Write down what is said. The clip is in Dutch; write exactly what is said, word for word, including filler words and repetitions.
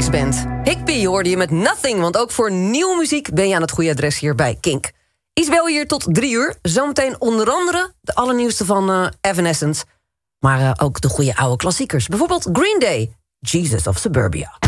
Paradise Band. Higby hoorde je met Nothing, want ook voor nieuwe muziek ben je aan het goede adres hier bij Kink. Isabel hier tot drie uur. Zometeen onder andere de allernieuwste van uh, Evanescence. Maar uh, ook de goede oude klassiekers. Bijvoorbeeld Green Day, Jesus of Suburbia.